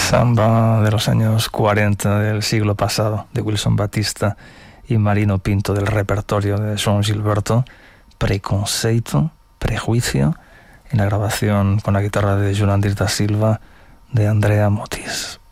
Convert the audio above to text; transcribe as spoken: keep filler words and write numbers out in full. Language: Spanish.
Samba de los años cuarenta del siglo pasado, de Wilson Batista y Marino Pinto, del repertorio de João Gilberto, Preconceito, Prejuicio, en la grabación con la guitarra de Jurandir da Silva de Andrea Motis.